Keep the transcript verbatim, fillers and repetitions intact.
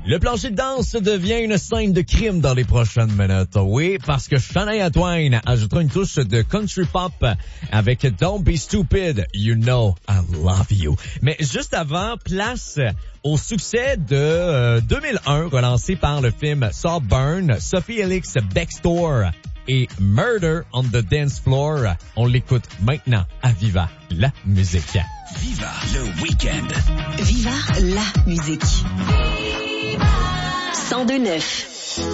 Le plancher de danse devient une scène de crime dans les prochaines minutes. Oui, parce que Shania Twain ajoutera une touche de country pop avec Don't Be Stupid, You Know I Love You. Mais juste avant, place au succès de euh, deux mille un, relancé par le film Saltburn, Sophie Elix Bextor et Murder on the Dance Floor. On l'écoute maintenant à Viva la musique. Viva le week-end. Viva la musique. cent deux neuf